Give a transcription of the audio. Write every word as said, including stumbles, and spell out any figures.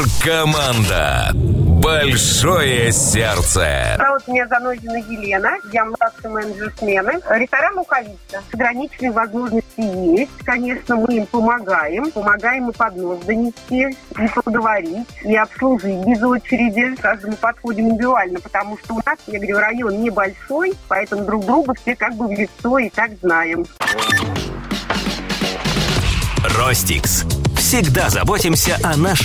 Команда «Большое сердце». Зовут меня Занозина Елена. Я младший менеджер смены. Ресторан «Луковица». Ограниченные возможности есть. Конечно, мы им помогаем. Помогаем и поднос донести, и поговорить, и обслужить без очереди. Каждому подходим индивидуально, потому что у нас, я говорю, район небольшой, поэтому друг друга все как бы в лицо и так знаем. Ростикс. Всегда заботимся о наших